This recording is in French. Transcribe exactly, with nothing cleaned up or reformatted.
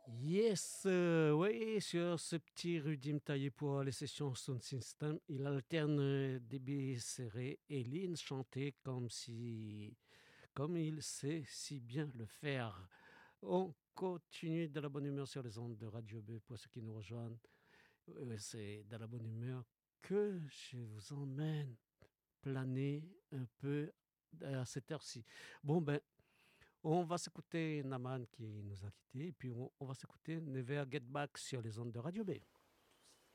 Yes, euh, oui, sur ce petit rudim taillé pour les sessions Sound System, il alterne euh, débit serré et lignes chantées comme si, comme il sait si bien le faire. On continue de la bonne humeur sur les ondes de Radio B pour ceux qui nous rejoignent. Euh, C'est de la bonne humeur que je vous emmène planer un peu à cette heure-ci. Bon, ben, on va s'écouter Naman qui nous a quittés, et puis on, on va s'écouter Never Get Back sur les ondes de Radio B.